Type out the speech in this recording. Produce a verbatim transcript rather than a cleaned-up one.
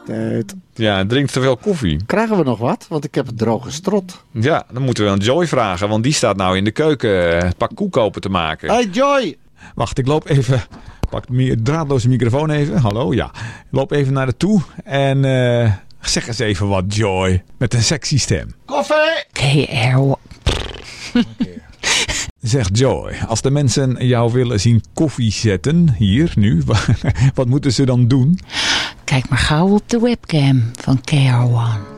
Teut. Ja, drinkt te veel koffie. Krijgen we nog wat? Want ik heb een droge strot. Ja, dan moeten we aan Joy vragen, want die staat nou in de keuken een pak koek open te maken. Hey Joy! Wacht, ik loop even... Pak de draadloze microfoon even. Hallo, ja. Ik loop even naar haar toe en uh, zeg eens even wat, Joy. Met een sexy stem. Koffie! K R. Zeg Joy, als de mensen jou willen zien koffie zetten, hier, nu, wat moeten ze dan doen? Kijk maar gauw op de webcam van K R one.